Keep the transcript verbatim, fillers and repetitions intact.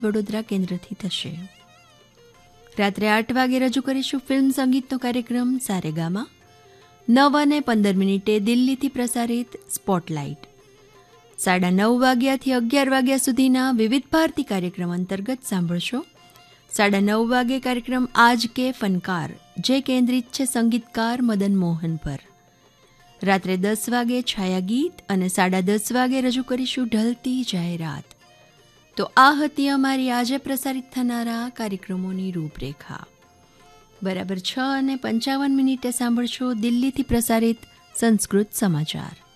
વડોદરા કેન્દ્રથી થશે. રાત્રે આઠ વાગે રજૂ કરીશું ફિલ્મ સંગીતનો કાર્યક્રમ સારેગામા. નવ અને પંદર મિનિટે દિલ્હીથી પ્રસારિત સ્પોટલાઇટ. સાડા નવ વાગ્યાથી અગિયાર વાગ્યા સુધીના વિવિધ ભારતી કાર્યક્રમ અંતર્ગત સાંભળશો. સાડા નવ વાગે કાર્યક્રમ આજ કે ફનકાર, જે કેન્દ્રિત છે સંગીતકાર મદન મોહન પર. રાત્રે દસ વાગે છાયા ગીત અને સાડા દસ વાગે રજૂ કરીશું ઢલતી જાહેરાત. તો આ હતી અમારી આજે પ્રસારિત થનારા કાર્યક્રમોની રૂપરેખા. બરાબર છ અને પંચાવન મિનિટે સાંભળશો દિલ્હીથી પ્રસારિત સંસ્કૃત સમાચાર.